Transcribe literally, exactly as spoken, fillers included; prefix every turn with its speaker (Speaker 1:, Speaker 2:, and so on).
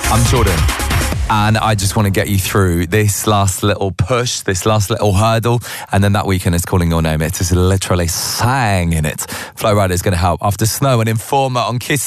Speaker 1: I'm Jordan, and I just want to get you through this last little push, this last little hurdle, and then That Weeknd is Calling Your Name. It is literally sang in it. Flo Rida is going to help after Snow and Informer on Kiss